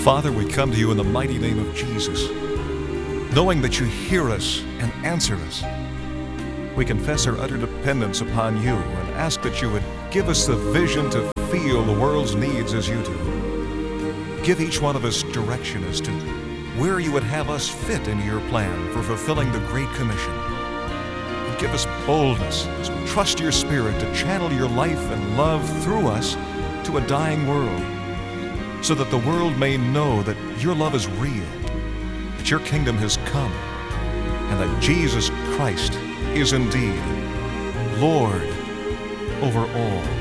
Father, we come to you in the mighty name of Jesus, knowing that you hear us and answer us. We confess our utter dependence upon you and ask that you would give us the vision to feel the world's needs as you do. Give each one of us direction as to where you would have us fit into your plan for fulfilling the Great Commission. And give us boldness as we trust your Spirit to channel your life and love through us to a dying world, so that the world may know that your love is real, that your kingdom has come, and that Jesus Christ is indeed Lord over all.